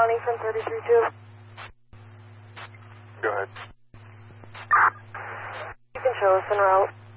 County from 33-2. Go ahead. You can show us en route.